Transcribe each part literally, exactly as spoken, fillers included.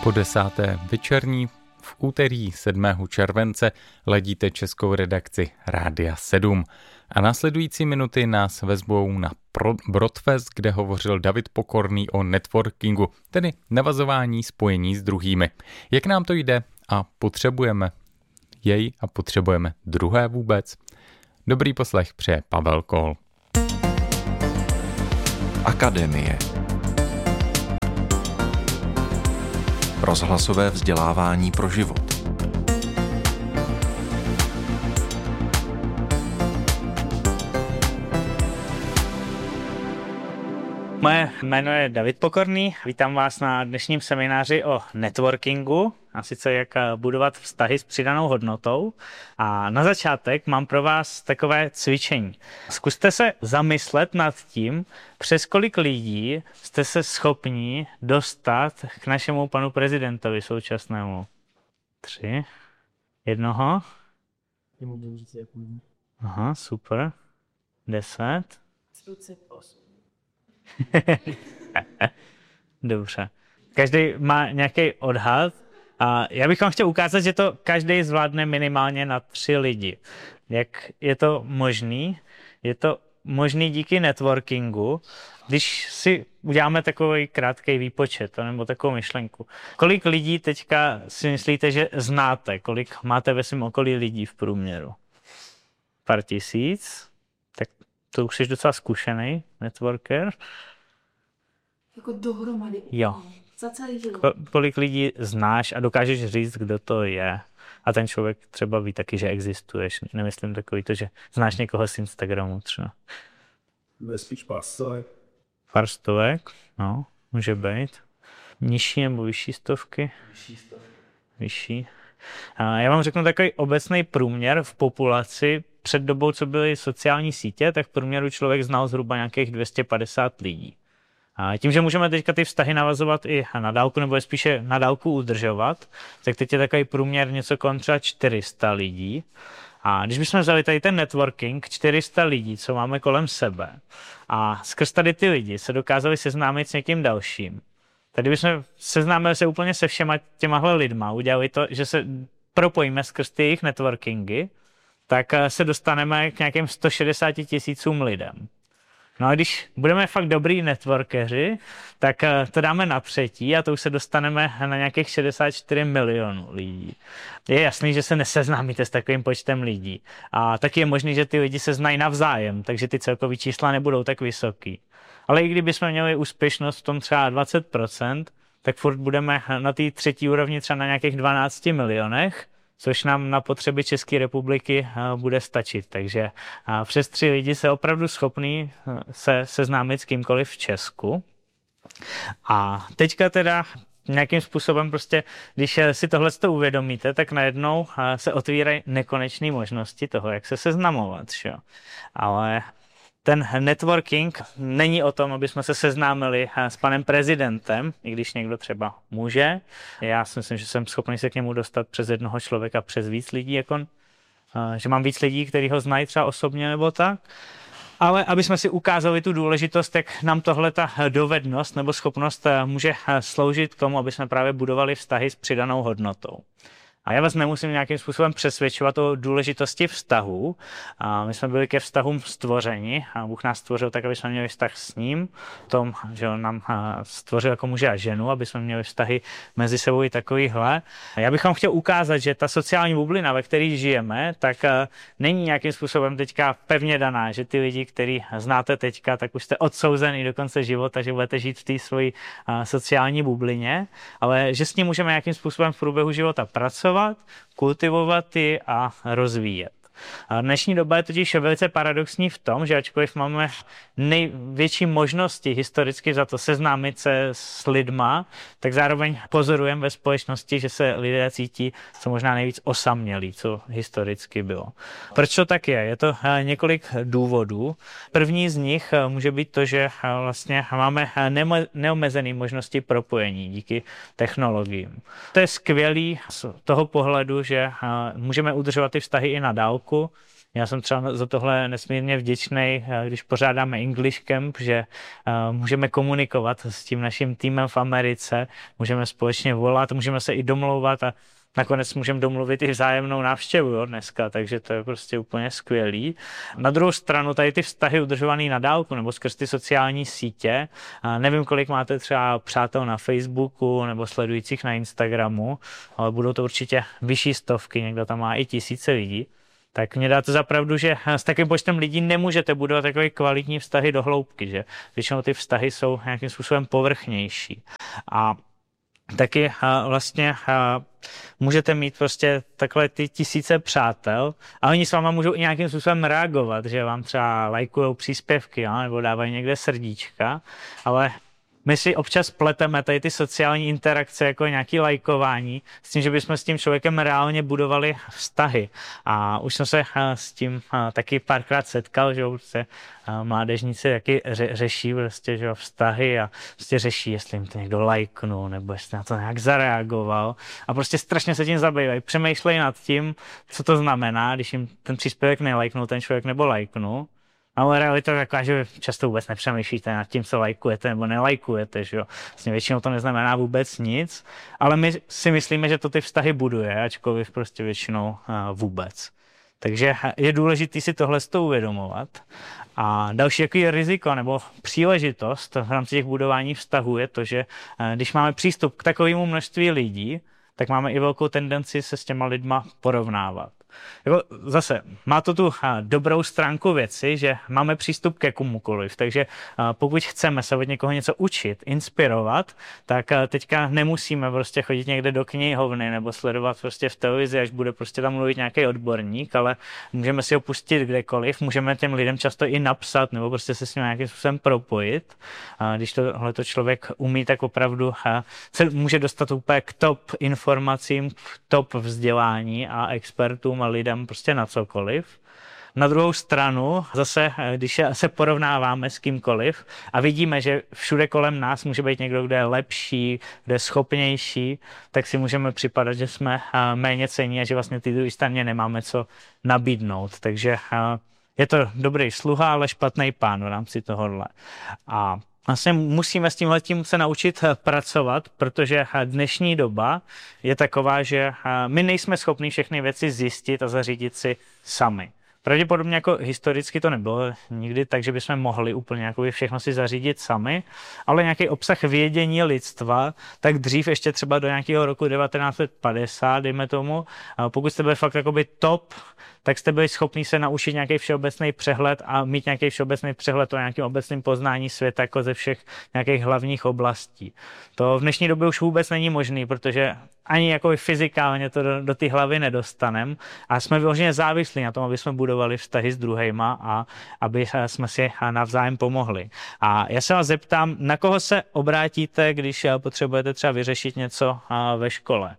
Po desáté večerní v úterý sedmého července ladíte českou redakci Rádia sedm. A následující minuty nás vezmou na Broadfest, kde hovořil David Pokorný o networkingu, tedy navazování spojení s druhými. Jak nám to jde a potřebujeme jej a potřebujeme druhé vůbec? Dobrý poslech přeje Pavel Kohl. Akademie. Rozhlasové vzdělávání pro život. Moje jméno je David Pokorný, vítám vás na dnešním semináři o networkingu, a sice jak budovat vztahy s přidanou hodnotou. A na začátek mám pro vás takové cvičení. Zkuste se zamyslet nad tím, přes kolik lidí jste se schopni dostat k našemu panu prezidentovi současnému. Tři. Jednoho. Aha, super. Deset. Dobře. Každý má nějaký odhad a já bych vám chtěl ukázat, že to každý zvládne minimálně na tři lidi. Jak je to možný? Je to možný díky networkingu. Když si uděláme takový krátký výpočet nebo takovou myšlenku. Kolik lidí teďka si myslíte, že znáte? Kolik máte ve svém okolí lidí v průměru? Pár tisíc? Tak to už jsi docela zkušený networker. Jako dohromady. Jo. Za celý život. Ko- kolik lidí znáš a dokážeš říct, kdo to je. A ten člověk třeba ví taky, že existuješ. Nemyslím takový to, že znáš někoho z Instagramu třeba. Spíš pár stovek. Pár stovek, no, může být. Nižší nebo vyšší stovky? Vyšší stovky. Vyšší. A já vám řeknu takový obecný průměr v populaci. Před dobou, co byly sociální sítě, tak v průměru člověk znal zhruba nějakých dvě stě padesát lidí. A tím, že můžeme teďka ty vztahy navazovat i na dálku, nebo je spíše na dálku udržovat, tak teď je takový průměr něco kolem třeba čtyři sta lidí. A když bychom vzali tady ten networking, čtyři sta lidí, co máme kolem sebe, a skrz tady ty lidi se dokázali seznámit s někým dalším. Tady bychom seznámili se úplně se všema těmahle lidma, udělali to, že se propojíme skrz ty jejich networkingy, tak se dostaneme k nějakým sto šedesáti tisícům lidem. No a když budeme fakt dobrý networkeři, tak to dáme na třetí a to už se dostaneme na nějakých šedesát čtyři milionů lidí. Je jasný, že se neseznámíte s takovým počtem lidí. A taky je možný, že ty lidi se znají navzájem, takže ty celkový čísla nebudou tak vysoký. Ale i kdybychom měli úspěšnost v tom třeba dvacet procent, tak furt budeme na té třetí úrovni třeba na nějakých dvanácti milionech, což nám na potřeby České republiky bude stačit. Takže přes tři lidi se opravdu schopný se seznámit s kýmkoliv v Česku. A teďka teda nějakým způsobem prostě, když si tohle uvědomíte, tak najednou se otvírají nekonečné možnosti toho, jak se seznamovat. Že? Ale ten networking není o tom, aby jsme se seznámili s panem prezidentem, i když někdo třeba může. Já si myslím, že jsem schopný se k němu dostat přes jednoho člověka, přes víc lidí, jako, že mám víc lidí, kteří ho znají třeba osobně nebo tak. Ale aby jsme si ukázali tu důležitost, tak nám tohle ta dovednost nebo schopnost může sloužit k tomu, aby jsme právě budovali vztahy s přidanou hodnotou. A já vás nemusím nějakým způsobem přesvědčovat o důležitosti vztahů. A my jsme byli ke vztahům stvořeni a Bůh nás stvořil tak, aby jsme měli vztah s ním. Tom, že on nám stvořil jako muže a ženu, aby jsme měli vztahy mezi sebou i takovýhle. A já bych vám chtěl ukázat, že ta sociální bublina, ve které žijeme, tak není nějakým způsobem teďka pevně daná, že ty lidi, který znáte teďka, tak už jste odsouzený do konce života, že budete žít v té svojí sociální bublině, ale že s ním můžeme nějakým způsobem v průběhu života pracovat, kultivovat ji a rozvíjet. A dnešní doba je totiž velice paradoxní v tom, že ačkoliv máme největší možnosti historicky za to seznámit se s lidma, tak zároveň pozorujeme ve společnosti, že se lidé cítí co možná nejvíc osamělí, co historicky bylo. Proč to tak je? Je to několik důvodů. První z nich může být to, že vlastně máme neomezené možnosti propojení díky technologiím. To je skvělý z toho pohledu, že můžeme udržovat ty vztahy i na dálku. Já jsem třeba za tohle nesmírně vděčný, když pořádáme English Camp, že můžeme komunikovat s tím naším týmem v Americe, můžeme společně volat, můžeme se i domlouvat a nakonec můžeme domluvit i vzájemnou návštěvu, jo, dneska, takže to je prostě úplně skvělý. Na druhou stranu tady ty vztahy udržované na dálku nebo skrz ty sociální sítě, nevím, kolik máte třeba přátel na Facebooku nebo sledujících na Instagramu, ale budou to určitě vyšší stovky, někdo tam má i tisíce lidí. Tak mě dáte za pravdu, že s takovým počtem lidí nemůžete budovat takové kvalitní vztahy do hloubky, že většinou ty vztahy jsou nějakým způsobem povrchnější. A taky vlastně můžete mít prostě takhle ty tisíce přátel a oni s váma můžou i nějakým způsobem reagovat, že vám třeba lajkujou příspěvky, jo, nebo dávají někde srdíčka, ale my si občas pleteme tady ty sociální interakce jako nějaké lajkování s tím, že bychom s tím člověkem reálně budovali vztahy. A už jsem se s tím taky párkrát setkal, že prostě mládežníci taky ře- řeší prostě, že vztahy a prostě řeší, jestli jim to někdo lajknul nebo jestli na to nějak zareagoval. A prostě strašně se tím zabývají. Přemýšlejí nad tím, co to znamená, když jim ten příspěvek nelajknul ten člověk nebo lajknul. Ale realita je taková, že často vůbec nepřemýšlíte nad tím, co lajkujete nebo nelajkujete, že jo. Vlastně většinou to neznamená vůbec nic, ale my si myslíme, že to ty vztahy buduje, ačkoliv prostě většinou vůbec. Takže je důležité si tohle z toho uvědomovat. A další jaký riziko nebo příležitost v rámci těch budování vztahů je to, že když máme přístup k takovému množství lidí, tak máme i velkou tendenci se s těma lidma porovnávat. Jako zase, má to tu dobrou stránku věci, že máme přístup ke komukoliv, takže pokud chceme se od někoho něco učit, inspirovat, tak teďka nemusíme prostě chodit někde do knihovny nebo sledovat prostě v televizi, až bude prostě tam mluvit nějaký odborník, ale můžeme si ho pustit kdekoliv, můžeme těm lidem často i napsat nebo prostě se s ním nějakým způsobem propojit. Když tohleto člověk umí, tak opravdu se může dostat úplně k top informacím, k top vzdělání a expertům a lidem prostě na cokoliv. Na druhou stranu, zase, když se porovnáváme s kýmkoliv a vidíme, že všude kolem nás může být někdo, kdo je lepší, kdo je schopnější, tak si můžeme připadat, že jsme méně cenní a že vlastně ty druhé straně nemáme co nabídnout. Takže je to dobrý sluha, ale špatný pán v rámci tohohle. A vlastně musíme s tímhletím se naučit pracovat, protože dnešní doba je taková, že my nejsme schopni všechny věci zjistit a zařídit si sami. Pravděpodobně jako historicky to nebylo nikdy tak, že bychom mohli úplně jako všechno si zařídit sami, ale nějaký obsah vědění lidstva, tak dřív ještě třeba do nějakého roku devatenáct set padesát, dejme tomu, pokud jste byli fakt jakoby top, tak jste byli schopni se naučit nějaký všeobecný přehled a mít nějaký všeobecný přehled o nějakém obecném poznání světa jako ze všech nějakých hlavních oblastí. To v dnešní době už vůbec není možný, protože ani jako fyzikálně to do, do ty hlavy nedostaneme a jsme vyloženě závislí na tom, aby jsme budovali vztahy s druhejma a aby jsme si navzájem pomohli. A já se vás zeptám, na koho se obrátíte, když potřebujete třeba vyřešit něco ve škole?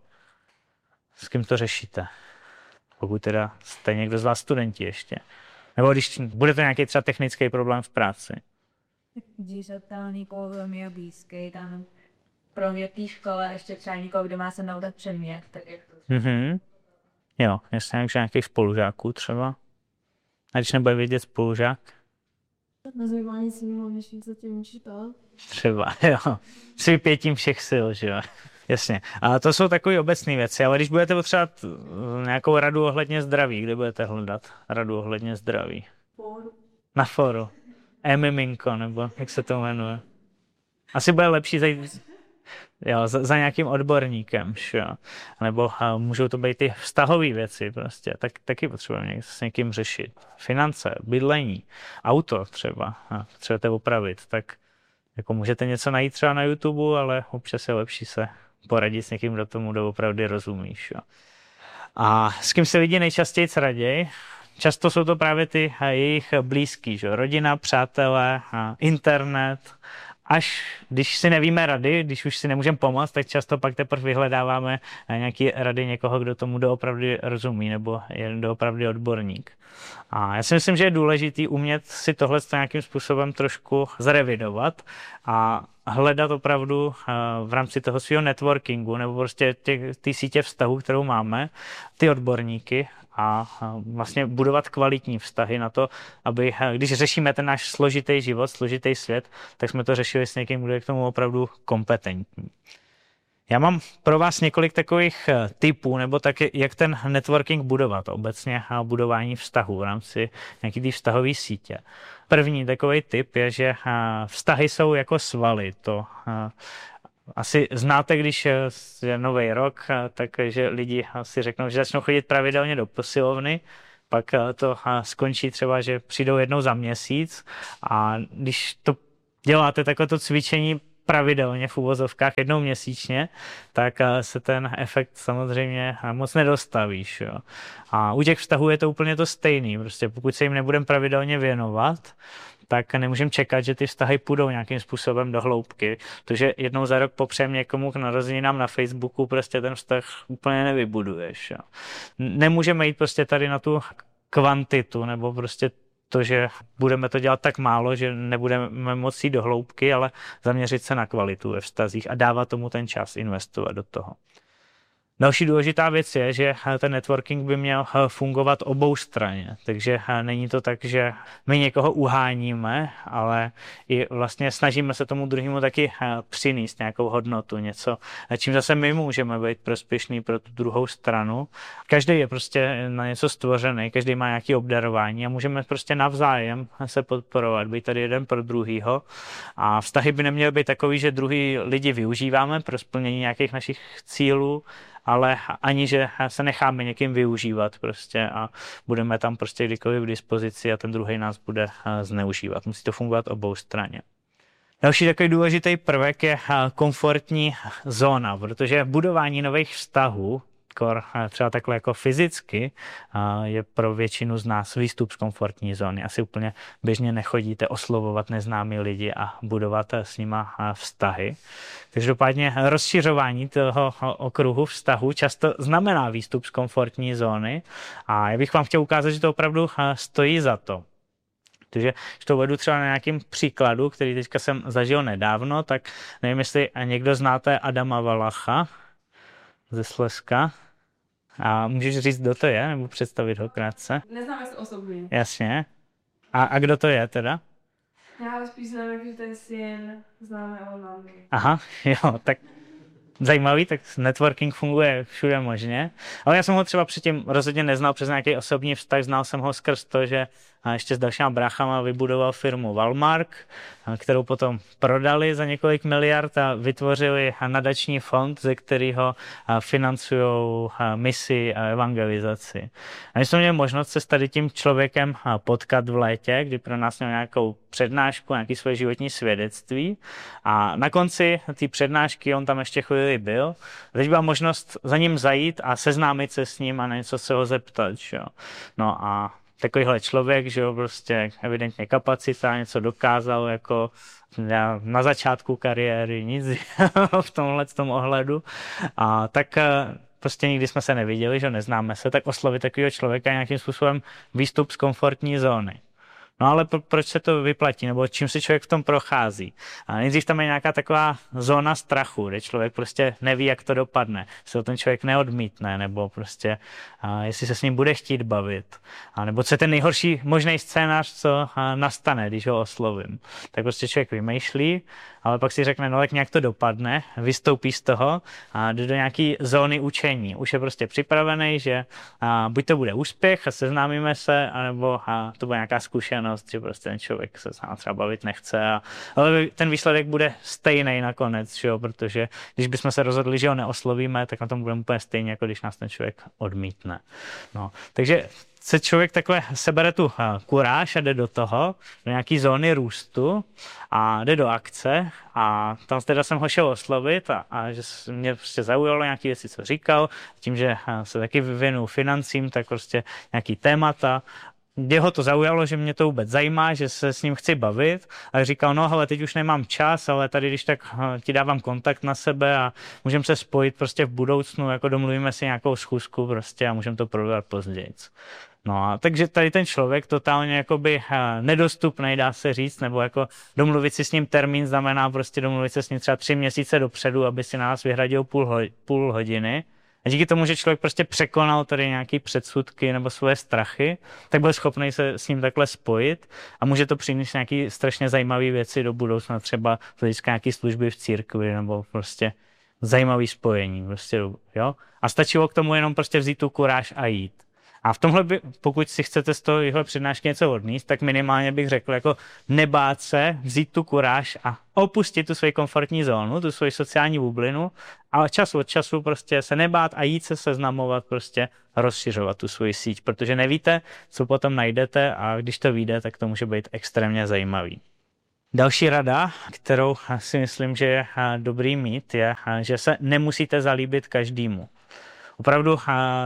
S kým to řešíte? Pokud teda jste někdo z vás studenti ještě. Nebo když bude to nějaký třeba technický problém v práci. Když se tam někoho velmi je blízký, tam pro mě v té škole ještě třeba někoho, kdo má se naučit předmět, tak jak to Mhm. Jo, jasně, takže nějakých spolužáků třeba. A když nebude vědět spolužák? Nezajímá nic jiného, než víc zatím čítat. Třeba, jo. S vypětím všech sil, že jo. Jasně. A to jsou takové obecné věci, ale když budete potřebovat nějakou radu ohledně zdraví, kde budete hledat radu ohledně zdraví? Fóru. Na fóru. E-miminko, nebo jak se to jmenuje. Asi bude lepší zajít jo, za, za nějakým odborníkem, jo. Nebo uh, můžou to být ty vztahové věci prostě, tak, taky potřebujeme někde s někým řešit. Finance, bydlení, auto třeba, a potřebujete opravit, tak jako můžete něco najít třeba na YouTube, ale občas je lepší se poradit s někým, kdo tomu doopravdy rozumíš. Jo. A s kým se lidi nejčastěji raději? Často jsou to právě ty jejich blízký, že? Rodina, přátelé, internet. Až když si nevíme rady, když už si nemůžeme pomoct, tak často pak teprve vyhledáváme nějaké rady někoho, kdo tomu doopravdy rozumí nebo je doopravdy odborník. A já si myslím, že je důležitý umět si tohle nějakým způsobem trošku zrevidovat a hledat opravdu v rámci toho svého networkingu nebo prostě ty sítě vztahů, kterou máme, ty odborníky a vlastně budovat kvalitní vztahy na to, aby, když řešíme ten náš složitý život, složitý svět, tak jsme to řešili s někým, kdo je k tomu opravdu kompetentní. Já mám pro vás několik takových tipů, nebo taky, jak ten networking budovat, obecně budování vztahů v rámci nějaký té vztahové sítě. První takový tip je, že vztahy jsou jako svaly. To asi znáte, když je nový rok, takže lidi si řeknou, že začnou chodit pravidelně do posilovny, pak to skončí třeba, že přijdou jednou za měsíc a když to děláte takovéto cvičení pravidelně v uvozovkách jednou měsíčně, tak se ten efekt samozřejmě moc nedostavíš. Jo. A u těch vztahů je to úplně to stejný. Prostě pokud se jim nebudeme pravidelně věnovat, tak nemůžeme čekat, že ty vztahy půjdou nějakým způsobem do hloubky. Protože jednou za rok popřem někomu k narozeninám na Facebooku prostě ten vztah úplně nevybuduješ. Jo. Nemůžeme jít prostě tady na tu kvantitu, nebo prostě to, že budeme to dělat tak málo, že nebudeme moci jít do hloubky, ale zaměřit se na kvalitu ve vztazích a dávat tomu ten čas, investovat do toho. Další důležitá věc je, že ten networking by měl fungovat oboustranně, takže není to tak, že my někoho uháníme, ale i vlastně snažíme se tomu druhému taky přinést nějakou hodnotu, něco, čím zase my můžeme být prospěšný pro tu druhou stranu. Každý je prostě na něco stvořený, každý má nějaké obdarování a můžeme prostě navzájem se podporovat, být tady jeden pro druhýho a vztahy by neměly být takový, že druhý lidi využíváme pro splnění nějakých našich cílů, ale ani, že se necháme někým využívat prostě a budeme tam prostě kdykoliv k dispozici a ten druhý nás bude zneužívat. Musí to fungovat obou straně. Další takový důležitý prvek je komfortní zóna, protože budování nových vztahů, třeba takhle jako fyzicky, je pro většinu z nás výstup z komfortní zóny. Asi úplně běžně nechodíte oslovovat neznámý lidi a budovat s nima vztahy. Každopádně rozšiřování toho okruhu vztahu často znamená výstup z komfortní zóny a já bych vám chtěl ukázat, že to opravdu stojí za to. Takže když to uvedu třeba na nějakým příkladu, který teďka jsem zažil nedávno, tak nevím, jestli někdo znáte Adama Valacha ze Slezska. A můžeš říct, kdo to je, nebo představit ho krátce? Neznám se osobně. Jasně. A, a kdo to je teda? Já spíš znám, že to je syn známého mámy. Aha, jo, tak zajímavý, tak networking funguje všude možně. Ale já jsem ho třeba předtím rozhodně neznal přes nějaký osobní vztah, znal jsem ho skrz to, že ještě s dalšíma bráchama vybudoval firmu Walmart, kterou potom prodali za několik miliard a vytvořili nadační fond, ze kterého financují misi a evangelizaci. A my jsme měli možnost se s tady tím člověkem potkat v létě, kdy pro nás měl nějakou přednášku, nějaké své životní svědectví a na konci té přednášky on tam ještě chvíli byl. A teď byla možnost za ním zajít a seznámit se s ním a na něco se ho zeptat. Že? No a takovýhle člověk, že jo, prostě evidentně kapacita, něco dokázal jako na začátku kariéry, nic v tomhle tom ohledu. A tak prostě nikdy jsme se neviděli, že neznáme se, tak oslovit takového člověka nějakým způsobem výstup z komfortní zóny. No ale pro, proč se to vyplatí, nebo čím si člověk v tom prochází? A nejdřív tam je nějaká taková zóna strachu, kde člověk prostě neví, jak to dopadne, jestli ho ten člověk neodmítne, nebo prostě a jestli se s ním bude chtít bavit. A nebo co je ten nejhorší možný scénář, co nastane, když ho oslovím. Tak prostě člověk vymýšlí, ale pak si řekne, no tak nějak to dopadne, vystoupí z toho a jde do nějaké zóny učení. Už je prostě připravený, že a buď to bude úspěch a seznámíme se, anebo a to bude nějaká zkušenost, že prostě ten člověk se s námi třeba bavit nechce. A, ale ten výsledek bude stejný nakonec, že jo? Protože když bychom se rozhodli, že ho neoslovíme, tak na tom budeme úplně stejně, jako když nás ten člověk odmítne. No, takže se člověk takhle sebere tu kuráž a jde do toho, do nějaký zóny růstu a jde do akce a tam teda jsem ho šel oslovit a, a že mě prostě zaujalo nějaké věci, co říkal, tím, že se taky vyvinu financím, tak prostě nějaký témata. Mě ho to zaujalo, že mě to vůbec zajímá, že se s ním chci bavit a říkal, no hele, teď už nemám čas, ale tady když tak ti dávám kontakt na sebe a můžeme se spojit prostě v budoucnu, jako domluvíme si nějakou schůzku prostě a můžeme to prodat později. No a takže tady ten člověk totálně jakoby nedostupný, dá se říct, nebo jako domluvit si s ním termín znamená prostě domluvit se s ním třeba tři měsíce dopředu, aby si nás vyhradil půl, ho, půl hodiny. A díky tomu, že člověk prostě překonal tady nějaké předsudky nebo svoje strachy, tak byl schopný se s ním takhle spojit a může to přinést nějaké strašně zajímavé věci do budoucna, třeba z hlediska nějaké služby v církvi nebo prostě zajímavý spojení. Prostě, jo? A stačilo k tomu jenom prostě vzít tu kuráž a jít. A v tomhle, by, pokud si chcete z tohohle přednášky něco odníst, tak minimálně bych řekl, jako nebát se, vzít tu kuráž a opustit tu svoji komfortní zónu, tu svoji sociální bublinu, ale čas od času prostě se nebát a jít se seznamovat, prostě rozšiřovat tu svoji síť, protože nevíte, co potom najdete a když to vyjde, tak to může být extrémně zajímavý. Další rada, kterou si myslím, že je dobrý mít, je, že se nemusíte zalíbit každému. Opravdu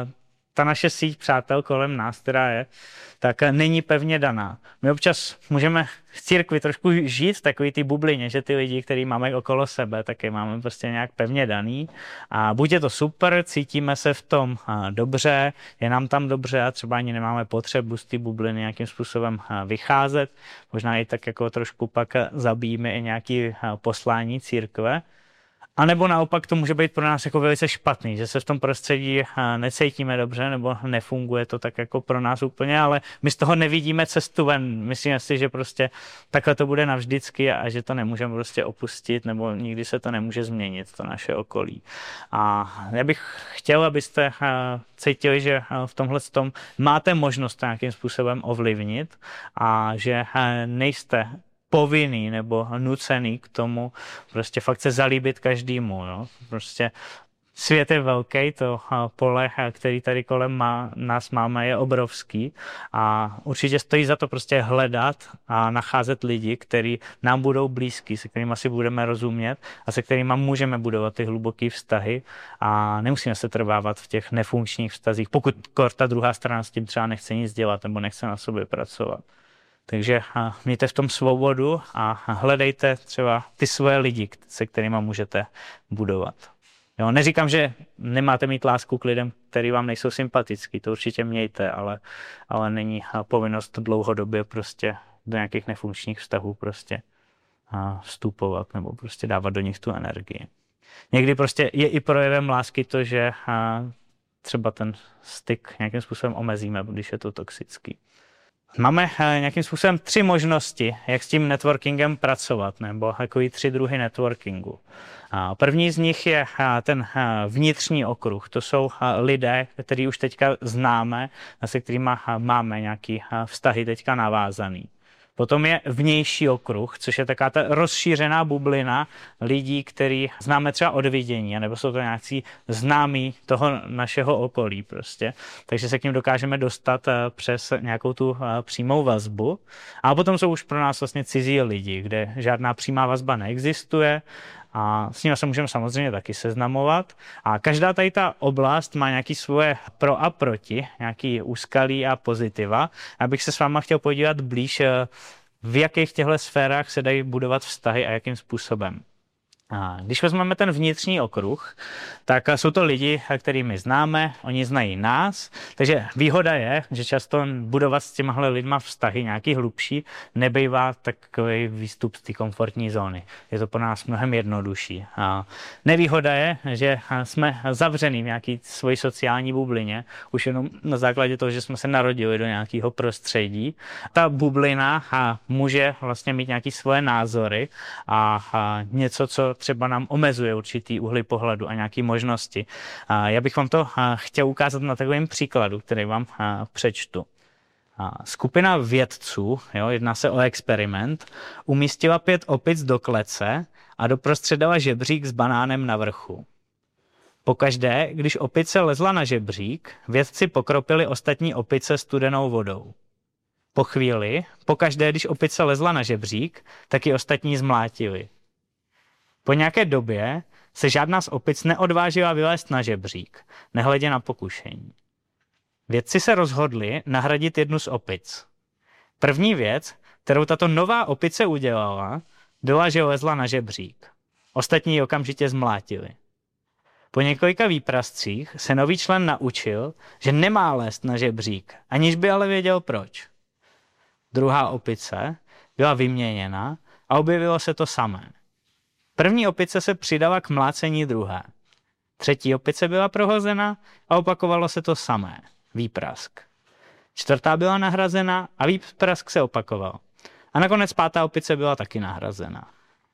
ta naše síť přátel kolem nás, která je, tak není pevně daná. My občas můžeme v církvi trošku žít v takový ty bublině, že ty lidi, který máme okolo sebe, tak je máme prostě nějak pevně daný. A buď je to super, cítíme se v tom dobře, je nám tam dobře a třeba ani nemáme potřebu z té bubliny nějakým způsobem vycházet. Možná i tak jako trošku pak zabijíme i nějaké poslání církve. A nebo naopak to může být pro nás jako velice špatný, že se v tom prostředí necítíme dobře nebo nefunguje to tak jako pro nás úplně, ale my z toho nevidíme cestu ven. Myslíme si, že prostě takhle to bude navždycky a že to nemůžeme prostě opustit nebo nikdy se to nemůže změnit, to naše okolí. A já bych chtěl, abyste cítili, že v tomhle tom máte možnost to nějakým způsobem ovlivnit a že nejste povinný nebo nucený k tomu prostě fakt se zalíbit každému. Jo? Prostě svět je velký, to pole, který tady kolem má, nás máme, je obrovský a určitě stojí za to prostě hledat a nacházet lidi, kteří nám budou blízký, se kterými si budeme rozumět a se kterými můžeme budovat ty hluboké vztahy a nemusíme se trvávat v těch nefunkčních vztazích, pokud ta druhá strana s tím třeba nechce nic dělat nebo nechce na sobě pracovat. Takže mějte v tom svobodu a hledejte třeba ty svoje lidi, se kterými můžete budovat. Jo, neříkám, že nemáte mít lásku k lidem, který vám nejsou sympatický, to určitě mějte, ale, ale není povinnost dlouhodobě prostě do nějakých nefunkčních vztahů prostě vstupovat nebo prostě dávat do nich tu energii. Někdy prostě je i projevem lásky to, že třeba ten styk nějakým způsobem omezíme, když je to toxický. Máme nějakým způsobem tři možnosti, jak s tím networkingem pracovat, nebo takový tři druhy networkingu. První z nich je ten vnitřní okruh. To jsou lidé, který už teďka známe a se kterými máme nějaký vztahy teďka navázaný. Potom je vnější okruh, což je taková ta rozšířená bublina lidí, který známe třeba od vidění, nebo jsou to nějaký známí toho našeho okolí prostě. Takže se k ním dokážeme dostat přes nějakou tu přímou vazbu. A potom jsou už pro nás vlastně cizí lidi, kde žádná přímá vazba neexistuje. A s nimi se můžeme samozřejmě taky seznamovat. A každá tady ta oblast má nějaké svoje pro a proti, nějaký úskalí a pozitiva. Abych se s váma chtěl podívat blíž, v jakých těchto sférách se dají budovat vztahy a jakým způsobem. A když vezmeme ten vnitřní okruh, tak jsou to lidi, který my známe, oni znají nás, takže výhoda je, že často budovat s těmahle lidma vztahy nějaký hlubší nebývá takový výstup z té komfortní zóny. Je to pro nás mnohem jednodušší. A nevýhoda je, že jsme zavřený v nějaký svojí sociální bublině, už jenom na základě toho, že jsme se narodili do nějakého prostředí. Ta bublina může vlastně mít nějaké svoje názory a něco, co třeba nám omezuje určitý úhly pohledu a nějaké možnosti. Já bych vám to chtěl ukázat na takovém příkladu, který vám přečtu. Skupina vědců, jo, jedná se o experiment, umístila pět opic do klece a doprostřed dala žebřík s banánem na vrchu. Pokaždé, když opice lezla na žebřík, vědci pokropili ostatní opice studenou vodou. Po chvíli, pokaždé, když opice lezla na žebřík, tak ji ostatní zmlátili. Po nějaké době se žádná z opic neodvážila vylézt na žebřík, nehledě na pokušení. Vědci se rozhodli nahradit jednu z opic. První věc, kterou tato nová opice udělala, byla, že lezla na žebřík. Ostatní ji okamžitě zmlátili. Po několika výprascích se nový člen naučil, že nemá lézt na žebřík, aniž by ale věděl proč. Druhá opice byla vyměněna a objevilo se to samé. První opice se přidala k mlácení druhé. Třetí opice byla prohozena a opakovalo se to samé. Výprask. Čtvrtá byla nahrazena a výprask se opakoval. A nakonec pátá opice byla taky nahrazena.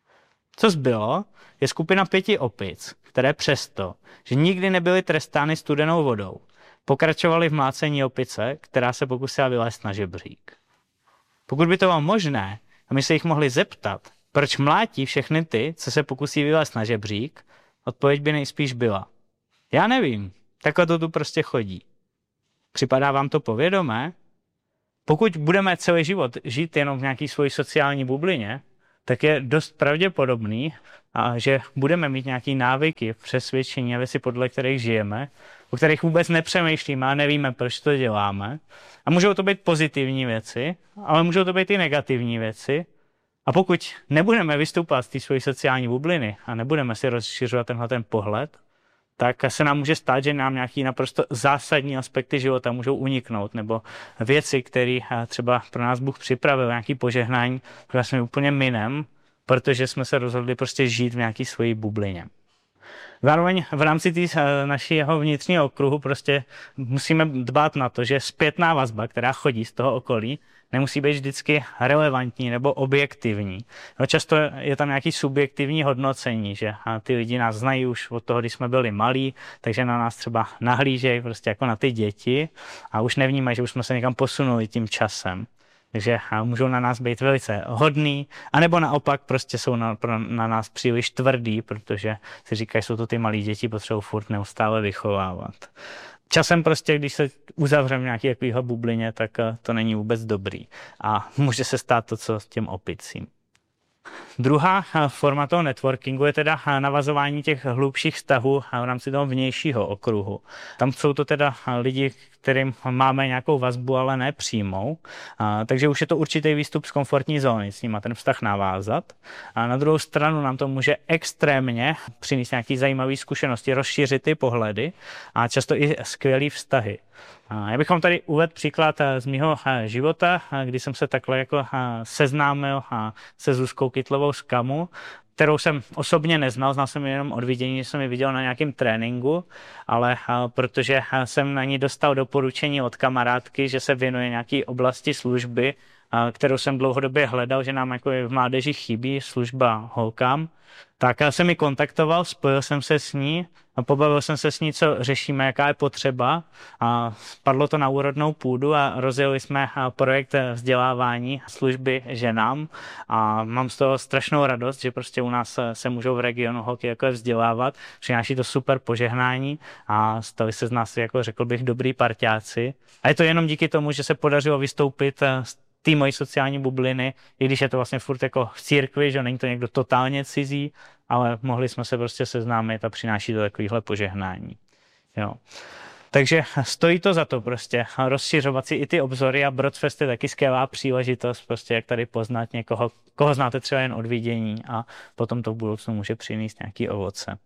Co zbylo, je skupina pěti opic, které přesto, že nikdy nebyly trestány studenou vodou, pokračovaly v mlácení opice, která se pokusila vylézt na žebřík. Pokud by to bylo možné, a my se jich mohli zeptat, proč mlátí všechny ty, co se pokusí vylézt na žebřík, odpověď by nejspíš byla. Já nevím, takhle to tu prostě chodí. Připadá vám to povědomé? Pokud budeme celý život žít jenom v nějaké svojí sociální bublině, tak je dost pravděpodobný, a že budeme mít nějaké návyky, přesvědčení a věci, podle kterých žijeme, o kterých vůbec nepřemýšlíme a nevíme, proč to děláme. A můžou to být pozitivní věci, ale můžou to být i negativní věci. A pokud nebudeme vystupovat z té své sociální bubliny a nebudeme si rozšiřovat tenhle ten pohled, tak se nám může stát, že nám nějaký naprosto zásadní aspekty života můžou uniknout, nebo věci, které třeba pro nás Bůh připravil, nějaký požehnání, které jsme úplně minem, protože jsme se rozhodli prostě žít v nějaké své bublině. Zároveň v rámci tý, našeho vnitřního okruhu prostě musíme dbát na to, že zpětná vazba, která chodí z toho okolí, nemusí být vždycky relevantní nebo objektivní. No, často je tam nějaký subjektivní hodnocení, že ty lidi nás znají už od toho, když jsme byli malí, takže na nás třeba nahlížejí prostě jako na ty děti a už nevnímají, že už jsme se někam posunuli tím časem. Takže můžou na nás být velice hodný, anebo naopak prostě jsou na, na nás příliš tvrdý, protože si říkají, jsou to ty malí děti, potřebují furt neustále vychovávat. Časem prostě, když se uzavřeme v nějaké takovéhle bublině, tak to není vůbec dobrý. A může se stát to, co s těm opicím. Druhá forma toho networkingu je teda navazování těch hlubších vztahů v rámci toho vnějšího okruhu. Tam jsou to teda lidi, kterým máme nějakou vazbu, ale ne přímou. Takže už je to určitý výstup z komfortní zóny, s nima ten vztah navázat. A na druhou stranu nám to může extrémně přinést nějaké zajímavé zkušenosti, rozšířit ty pohledy a často i skvělý vztahy. Já bych vám tady uvedl příklad z mého života, kdy jsem se takhle jako seznámil se Zuzkou Kytlovou z Kamu, kterou jsem osobně neznal, znal jsem ji jenom od vidění, že jsem ji viděl na nějakém tréninku, ale protože jsem na ní dostal doporučení od kamarádky, že se věnuje nějaké oblasti služby, kterou jsem dlouhodobě hledal, že nám jako v mládeži chybí služba holkám, tak já jsem ji kontaktoval, spojil jsem se s ní a pobavil jsem se s ní, co řešíme, jaká je potřeba. A padlo to na úrodnou půdu a rozjeli jsme projekt vzdělávání služby ženám a mám z toho strašnou radost, že prostě u nás se můžou v regionu holky jako vzdělávat, přináší to super požehnání a stali se z nás, jako řekl bych, dobrý parťáci. A je to jenom díky tomu, že se podařilo vystoupit z té mojí sociální bubliny, i když je to vlastně furt jako v církvi, že není to někdo totálně cizí, ale mohli jsme se prostě seznámit a přináší to takovýhle požehnání. Jo. Takže stojí to za to prostě rozšiřovat si i ty obzory a Brodfest je taky skvělá příležitost, prostě jak tady poznat někoho, koho znáte třeba jen od vidění a potom to v budoucnu může přinést nějaký ovoce.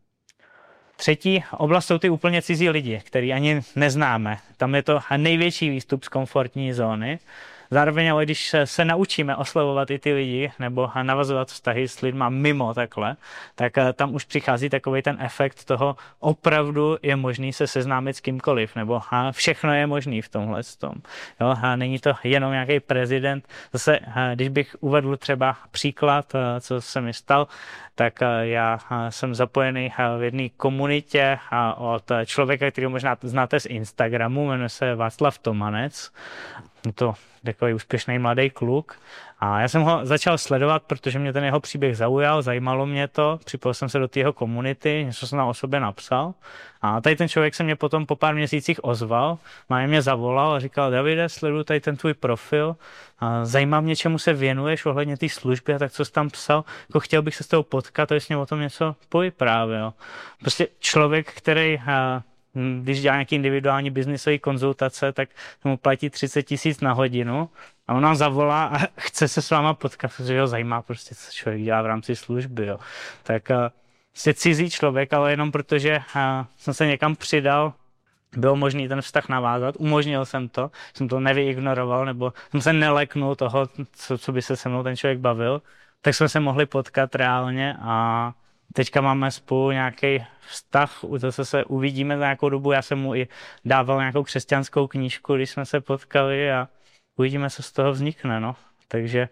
Třetí oblast jsou ty úplně cizí lidi, který ani neznáme. Tam je to největší výstup z komfortní zóny. Zároveň, ale když se naučíme oslovovat i ty lidi nebo navazovat vztahy s lidma mimo takhle, tak tam už přichází takový ten efekt toho, opravdu je možný se seznámit s kýmkoliv, nebo všechno je možný v tomhle tom. Jo, a není to jenom nějaký prezident. Zase, když bych uvedl třeba příklad, co se mi stal, tak já jsem zapojený v jedné komunitě od člověka, který možná znáte z Instagramu, jmenuje se Václav Tomanec. Je to takový úspěšný mladý kluk. A já jsem ho začal sledovat, protože mě ten jeho příběh zaujal, zajímalo mě to, připojil jsem se do té jeho komunity, něco jsem o sobě napsal. A tady ten člověk se mě potom po pár měsících ozval, má mě zavolal a říkal, Davide, sleduju tady ten tvůj profil, a zajímá mě, čemu se věnuješ ohledně té služby a tak co jsi tam psal, jako chtěl bych se s tebou potkat a s ním o tom něco povyprávěl. Prostě člověk, který když dělá nějaký individuální biznisový konzultace, tak mu platí třicet tisíc na hodinu a on nám zavolá a chce se s váma potkat, protože ho zajímá prostě, co člověk dělá v rámci služby. Jo. Tak jste cizí člověk, ale jenom protože jsem se někam přidal, bylo možný ten vztah navázat, umožnil jsem to, jsem to nevyignoroval, nebo jsem se neleknul toho, co, co by se se mnou ten člověk bavil, tak jsme se mohli potkat reálně a teďka máme spolu nějaký vztah, zase se uvidíme za nějakou dobu, já jsem mu i dával nějakou křesťanskou knížku, když jsme se potkali a uvidíme, co z toho vznikne, no. Takže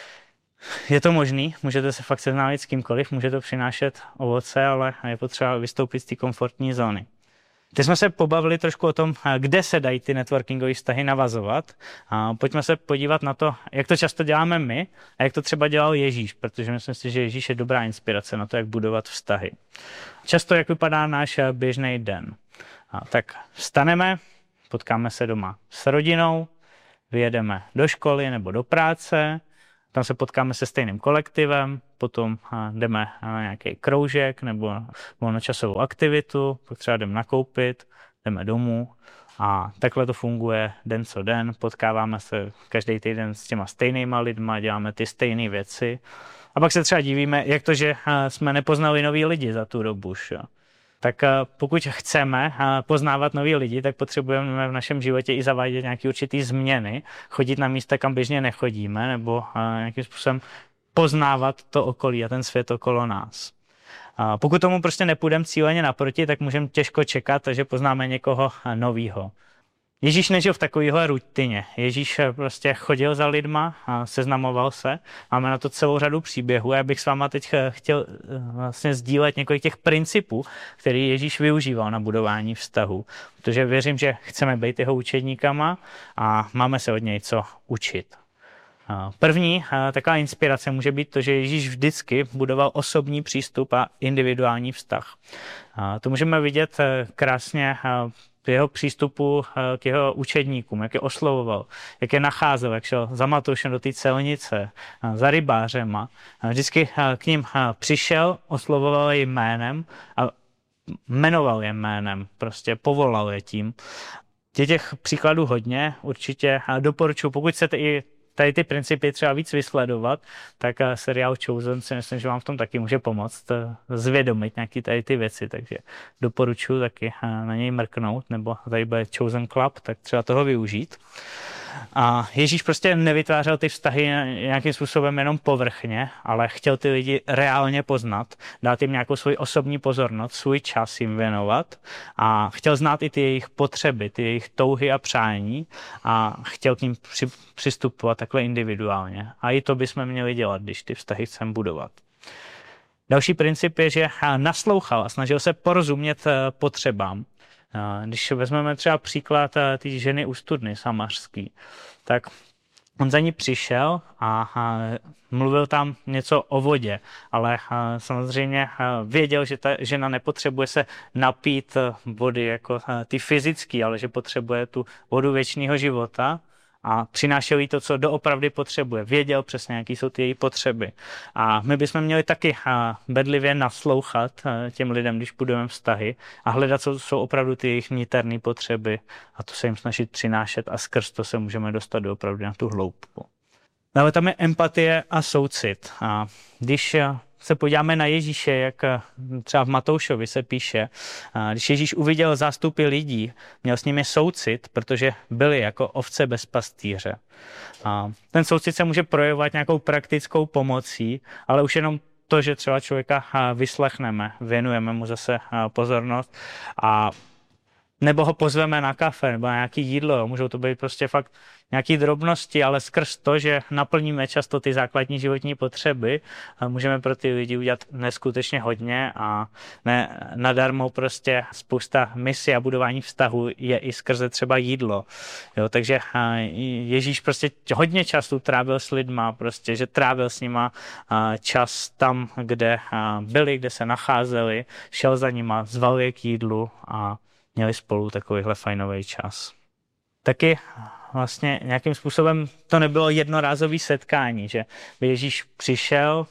je to možný, můžete se fakt seznámit s kýmkoliv, může to přinášet ovoce, ale je potřeba vystoupit z té komfortní zóny. Teď jsme se pobavili trošku o tom, kde se dají ty networkingové vztahy navazovat. A pojďme se podívat na to, jak to často děláme my a jak to třeba dělal Ježíš, protože myslím si, že Ježíš je dobrá inspirace na to, jak budovat vztahy. Často, jak vypadá náš běžný den. A tak vstaneme, potkáme se doma s rodinou, vyjedeme do školy nebo do práce, tam se potkáme se stejným kolektivem, potom jdeme na nějaký kroužek nebo volnočasovou aktivitu, pak třeba jdeme nakoupit, jdeme domů a takhle to funguje den co den, potkáváme se každý týden s těma stejnýma lidma, děláme ty stejné věci a pak se třeba divíme, jak to, že jsme nepoznali nový lidi za tu dobu. Šo? Tak pokud chceme poznávat nový lidi, tak potřebujeme v našem životě i zavádět nějaké určité změny, chodit na místa, kam běžně nechodíme, nebo nějakým způsobem poznávat to okolí a ten svět okolo nás. Pokud tomu prostě nepůjdeme cíleně naproti, tak můžeme těžko čekat, že poznáme někoho novýho. Ježíš nežil v takovéhle rutině. Ježíš prostě chodil za lidma, a seznamoval se. Máme na to celou řadu příběhů. Já bych s váma teď chtěl vlastně sdílet několik těch principů, které Ježíš využíval na budování vztahu. Protože věřím, že chceme být jeho učedníkama a máme se od něj co učit. První taková inspirace může být to, že Ježíš vždycky budoval osobní přístup a individuální vztah. To můžeme vidět krásně v jeho přístupu k jeho učedníkům, jak je oslovoval, jak je nacházel, jak šel za Matoušem do té celnice, za rybářema. Vždycky k ním přišel, oslovoval je jménem a jmenoval je jménem, prostě povolal je tím. Je těch příkladů hodně, určitě doporučuji, pokud chcete i tady ty principy třeba víc vysledovat, tak seriál Chosen si myslím, že vám v tom taky může pomoct zvědomit nějaké tady ty věci, takže doporučuji taky na něj mrknout, nebo tady bude Chosen Club, tak třeba toho využít. A Ježíš prostě nevytvářel ty vztahy nějakým způsobem jenom povrchně, ale chtěl ty lidi reálně poznat, dát jim nějakou svoji osobní pozornost, svůj čas jim věnovat a chtěl znát i ty jejich potřeby, ty jejich touhy a přání a chtěl k ním při, přistupovat takhle individuálně. A i to bychom měli dělat, když ty vztahy chceme budovat. Další princip je, že naslouchal a snažil se porozumět potřebám. Když vezmeme třeba příklad té ženy u studny samařský, tak on za ní přišel a mluvil tam něco o vodě, ale samozřejmě věděl, že ta žena nepotřebuje se napít vody jako ty fyzický, ale že potřebuje tu vodu věčného života. A přinášel jí to, co doopravdy potřebuje. Věděl přesně, jaký jsou ty její potřeby. A my bychom měli taky bedlivě naslouchat těm lidem, když budujeme vztahy a hledat, co jsou opravdu ty jejich niterné potřeby a to se jim snažit přinášet a skrz to se můžeme dostat do opravdu na tu hloubku. Ale tam je empatie a soucit. A když se podíváme na Ježíše, jak třeba v Matoušovi se píše, když Ježíš uviděl zástupy lidí, měl s nimi soucit, protože byli jako ovce bez pastýře. A ten soucit se může projevovat nějakou praktickou pomocí, ale už jenom to, že třeba člověka vyslechneme, věnujeme mu zase pozornost a nebo ho pozveme na kafe nebo na nějaké jídlo. Můžou to být prostě fakt nějaké drobnosti, ale skrz to, že naplníme často ty základní životní potřeby, můžeme pro ty lidi udělat neskutečně hodně a ne nadarmo prostě spousta misí a budování vztahu je i skrze třeba jídlo. Jo, takže Ježíš prostě hodně času trávil s lidma, prostě, že trávil s nima čas tam, kde byli, kde se nacházeli, šel za nima, zval je k jídlu a měli spolu takovýhle fajnový čas. Taky vlastně nějakým způsobem to nebylo jednorázový setkání, že by Ježíš přišel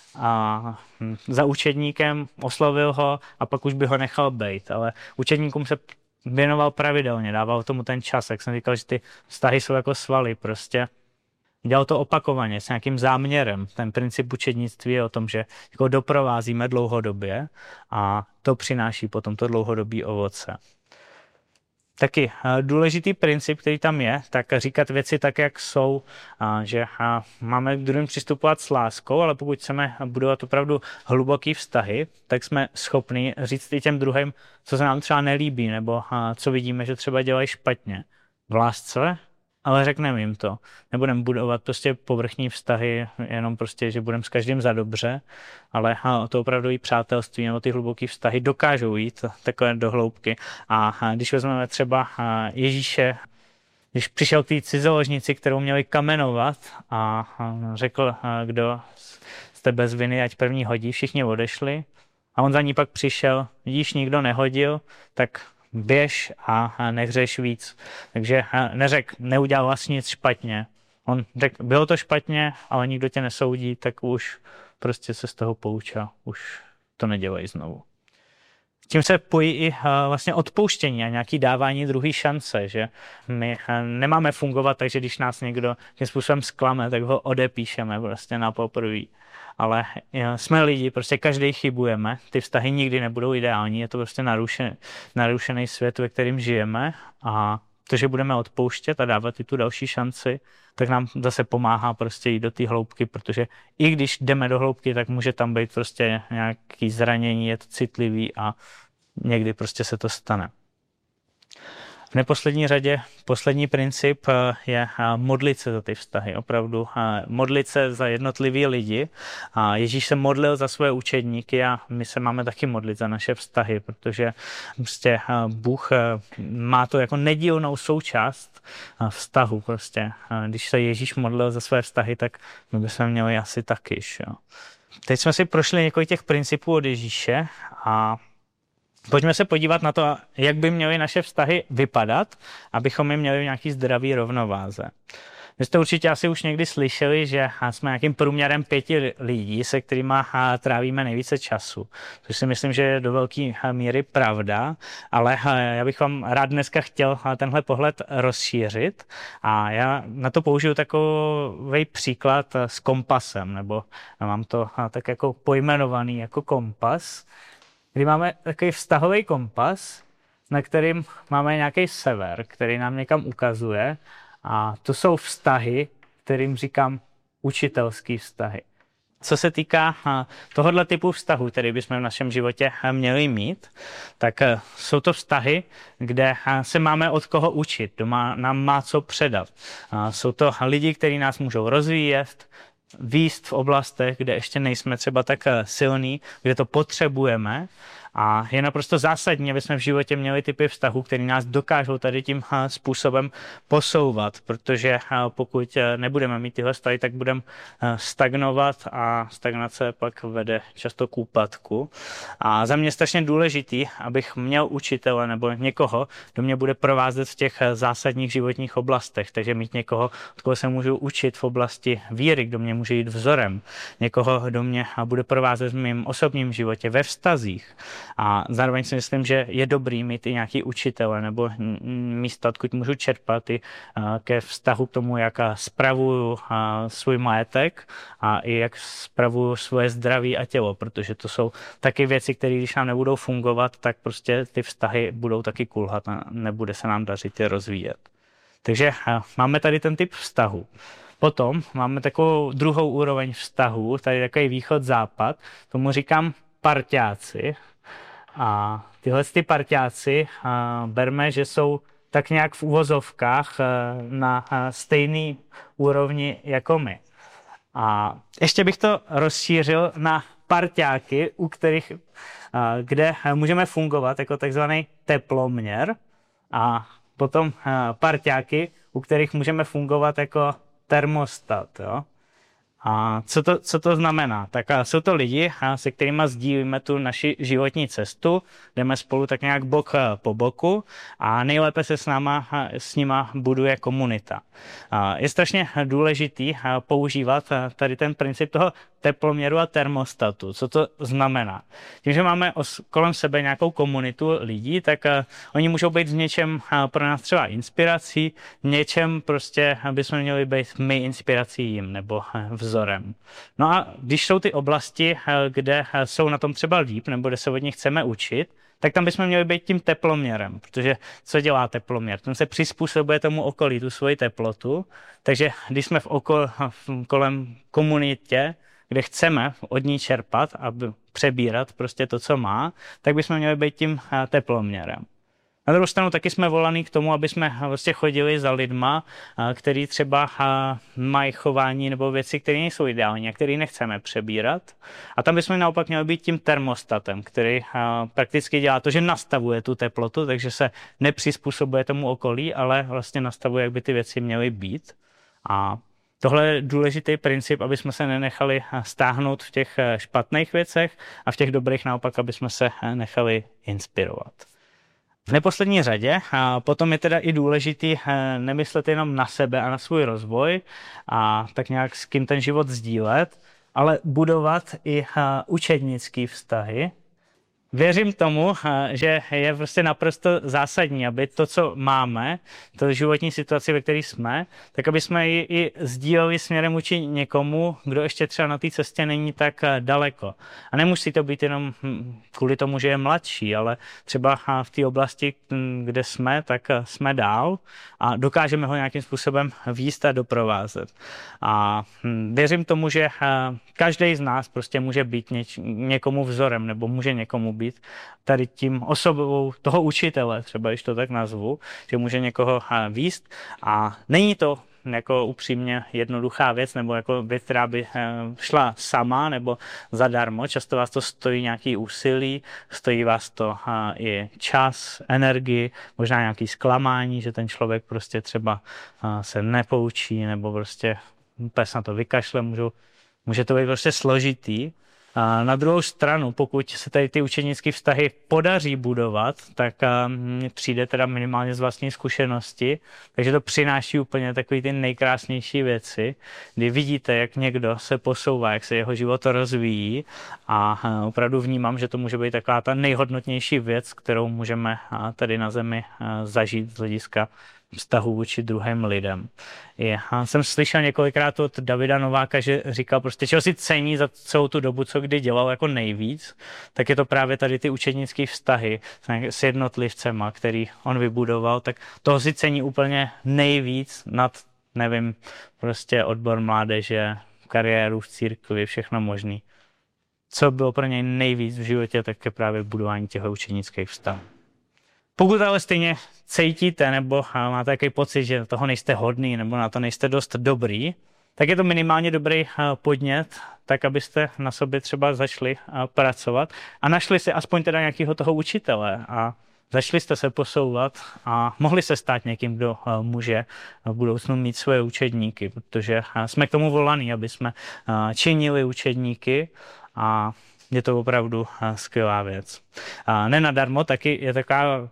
a za učedníkem oslovil ho a pak už by ho nechal bejt, ale učedníkům se věnoval pravidelně, dával tomu ten čas, jak jsem říkal, že ty vztahy jsou jako svaly, prostě dělal to opakovaně s nějakým záměrem. Ten princip učednictví je o tom, že jako doprovázíme dlouhodobě a to přináší potom to dlouhodobé ovoce. taky důležitý princip, který tam je, tak říkat věci tak, jak jsou, že máme k druhým přistupovat s láskou, ale pokud chceme budovat opravdu hluboký vztahy, tak jsme schopni říct i těm druhým, co se nám třeba nelíbí, nebo co vidíme, že třeba dělají špatně. V lásce, ale řekneme jim to. Nebudeme budovat prostě povrchní vztahy, jenom prostě, že budeme s každým za dobře, ale to opravdu i přátelství nebo ty hluboké vztahy dokážou jít takové do hloubky. A když vezmeme třeba Ježíše, když přišel k té cizoložnici, kterou měli kamenovat a řekl, kdo jste bez viny, ať první hodí, všichni odešli. A on za ní pak přišel, vidíš, nikdo nehodil, tak běž a nehřeš víc. Takže neřek, neudělal vlastně nic špatně. On řekl, bylo to špatně, ale nikdo tě nesoudí, tak už prostě se z toho poučil. Už to nedělej znovu. Tím se pojí i vlastně odpouštění a nějaký dávání druhý šance, že my nemáme fungovat tak, že když nás někdo tím způsobem zklame, tak ho odepíšeme prostě na poprvé. Ale jsme lidi, prostě každý chybujeme, ty vztahy nikdy nebudou ideální, je to prostě narušený, narušený svět, ve kterým žijeme a to, že budeme odpouštět a dávat i tu další šanci, tak nám zase pomáhá prostě jít do té hloubky, protože i když jdeme do hloubky, tak může tam být prostě nějaký zranění, je to citlivý a někdy prostě se to stane. V neposlední řadě poslední princip je modlit se za ty vztahy, opravdu modlit se za jednotlivý lidi. Ježíš se modlil za své učedníky a my se máme taky modlit za naše vztahy, protože prostě Bůh má to jako nedílnou součást vztahu. Prostě. Když se Ježíš modlil za své vztahy, tak my bychom měli asi taky. Jo. Teď jsme si prošli několik těch principů od Ježíše a pojďme se podívat na to, jak by měly naše vztahy vypadat, abychom je měli v nějaký zdravý rovnováze. Vy jste určitě asi už někdy slyšeli, že jsme nějakým průměrem pěti lidí, se kterými trávíme nejvíce času. Což si myslím, že je do velké míry pravda, ale já bych vám rád dneska chtěl tenhle pohled rozšířit a já na to použiju takový příklad s kompasem, nebo mám to tak jako pojmenovaný jako kompas, kdy máme takový vztahový kompas, na kterým máme nějaký sever, který nám někam ukazuje. A to jsou vztahy, kterým říkám učitelský vztahy. Co se týká tohoto typu vztahu, který bychom v našem životě měli mít, tak jsou to vztahy, kde se máme od koho učit, kdo má, nám má co předat. Jsou to lidi, kteří nás můžou rozvíjet, výst v oblastech, kde ještě nejsme třeba tak silní, kde to potřebujeme. A je naprosto zásadní, aby jsme v životě měli typy vztahů, které nás dokážou tady tím způsobem posouvat, protože pokud nebudeme mít tyhle vztahy, tak budeme stagnovat a stagnace pak vede často k úpadku. A za mě je strašně důležitý, abych měl učitele nebo někoho, kdo mě bude provázet v těch zásadních životních oblastech, takže mít někoho, od koho se můžu učit v oblasti víry, kdo mě může jít vzorem, někoho, kdo mě bude provázet v mém osobním životě, ve vztazích. A zároveň si myslím, že je dobrý mít i nějaký učitele nebo místa, odkud můžu čerpat i ke vztahu k tomu, jak spravuju svůj majetek a i jak spravuju svoje zdraví a tělo, protože to jsou taky věci, které když nám nebudou fungovat, tak prostě ty vztahy budou taky kulhat a nebude se nám dařit je rozvíjet. Takže máme tady ten typ vztahu. Potom máme takovou druhou úroveň vztahu, tady takový východ-západ, tomu říkám parťáci. A tyhle ty parťáci berme, že jsou tak nějak v uvozovkách na stejné úrovni jako my. A ještě bych to rozšířil na parťáky, u kterých, kde můžeme fungovat jako takzvaný teploměr, a potom parťáky, u kterých můžeme fungovat jako termostat. Jo? A co to, co to znamená? Tak jsou to lidi, se kterými sdílíme tu naši životní cestu, jdeme spolu tak nějak bok po boku a nejlépe se s náma, s nima buduje komunita. Je strašně důležitý používat tady ten princip toho teploměru a termostatu. Co to znamená? Tím, že máme kolem sebe nějakou komunitu lidí, tak oni můžou být v něčem pro nás třeba inspirací, v něčem prostě bychom měli být my inspirací jim nebo vzorem. No a když jsou ty oblasti, kde jsou na tom třeba líp nebo kde se od nich chceme učit, tak tam bychom měli být tím teploměrem, protože co dělá teploměr? Ten se přizpůsobuje tomu okolí, tu svoji teplotu, takže když jsme v, okol, v kolem komunitě, kde chceme od ní čerpat a přebírat prostě to, co má, tak bychom měli být tím teploměrem. Na druhou stranu taky jsme volaní k tomu, aby jsme vlastně chodili za lidma, který třeba mají chování nebo věci, které nejsou ideální a které nechceme přebírat. A tam bychom naopak měli být tím termostatem, který prakticky dělá to, že nastavuje tu teplotu, takže se nepřizpůsobuje tomu okolí, ale vlastně nastavuje, jak by ty věci měly být. A tohle je důležitý princip, aby jsme se nenechali stáhnout v těch špatných věcech a v těch dobrých naopak, aby jsme se nechali inspirovat. V neposlední řadě a potom je teda i důležitý nemyslet jenom na sebe a na svůj rozvoj a tak nějak s kým ten život sdílet, ale budovat i učednický vztahy. Věřím tomu, že je prostě naprosto zásadní, aby to, co máme, to životní situaci, ve které jsme, tak aby jsme ji i sdíleli směrem vůči někomu, kdo ještě třeba na té cestě není tak daleko. A nemusí to být jenom kvůli tomu, že je mladší, ale třeba v té oblasti, kde jsme, tak jsme dál a dokážeme ho nějakým způsobem vést a doprovázet. A věřím tomu, že každý z nás prostě může být něč- někomu vzorem nebo může někomu být tady tím osobou toho učitele, třeba když to tak nazvu, že může někoho vést a není to jako upřímně jednoduchá věc nebo jako věc, která by šla sama nebo zadarmo. Často vás to stojí nějaký úsilí, stojí vás to i čas, energii, možná nějaký zklamání, že ten člověk prostě třeba se nepoučí nebo prostě pes na to vykašle, můžu, může to být prostě složitý. A na druhou stranu, pokud se tady ty učenické vztahy podaří budovat, tak mně přijde teda minimálně z vlastní zkušenosti, takže to přináší úplně takové ty nejkrásnější věci, kdy vidíte, jak někdo se posouvá, jak se jeho život rozvíjí a opravdu vnímám, že to může být taková ta nejhodnotnější věc, kterou můžeme tady na zemi zažít z hlediska vztahu vůči druhým lidem. Já jsem slyšel několikrát od Davida Nováka, že říkal prostě, čeho si cení za celou tu dobu, co kdy dělal jako nejvíc, tak je to právě tady ty učednické vztahy s jednotlivcema, který on vybudoval, tak toho si cení úplně nejvíc nad, nevím, prostě odbor mládeže, kariéru v církvi, všechno možný. Co bylo pro něj nejvíc v životě, tak je právě budování těch učednických vztahů. Pokud ale stejně cítíte nebo máte takový pocit, že toho nejste hodný nebo na to nejste dost dobrý, tak je to minimálně dobrý podnět, tak abyste na sobě třeba začali pracovat a našli si aspoň teda nějakého toho učitele a začali jste se posouvat a mohli se stát někým, kdo může v budoucnu mít svoje učedníky, protože jsme k tomu volaní, aby jsme činili učedníky a je to opravdu skvělá věc. Nenadarmo taky je taková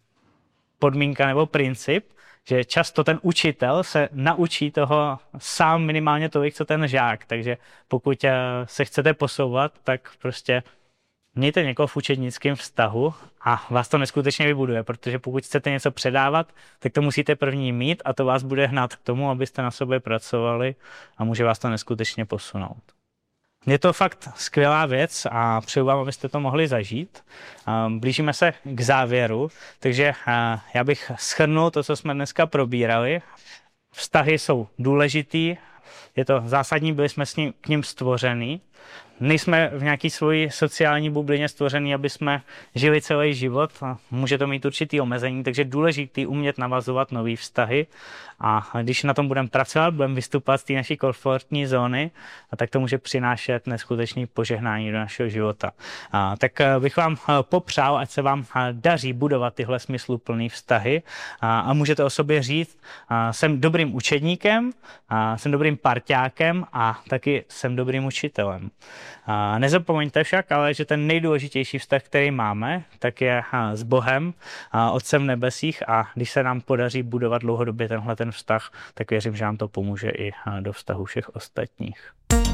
podmínka nebo princip, že často ten učitel se naučí toho sám minimálně tolik, co ten žák. Takže pokud se chcete posouvat, tak prostě mějte někoho v učednickém vztahu a vás to neskutečně vybuduje, protože pokud chcete něco předávat, tak to musíte první mít a to vás bude hnát k tomu, abyste na sobě pracovali a může vás to neskutečně posunout. Je to fakt skvělá věc a přeju vám, abyste to mohli zažít. Blížíme se k závěru, takže já bych shrnul to, co jsme dneska probírali. Vztahy jsou důležitý, je to zásadní, byli jsme s ním, k ním stvoření. Nejsme v nějaké svoji sociální bublině stvoření, aby jsme žili celý život. Může to mít určitý omezení, takže je důležitý umět navazovat nový vztahy. A když na tom budeme pracovat, budeme vystupovat z té naší komfortní zóny, a tak to může přinášet neskutečné požehnání do našeho života. A tak bych vám popřál, ať se vám daří budovat tyhle smysluplné vztahy a, a můžete o sobě říct, a jsem dobrým učedníkem, a jsem dobrým parťákem a taky jsem dobrým učitelem. A nezapomeňte však, ale že ten nejdůležitější vztah, který máme, tak je s Bohem, Otcem v nebesích a když se nám podaří budovat dlouhodobě tenhle ten vztah, tak věřím, že nám to pomůže i do vztahu všech ostatních.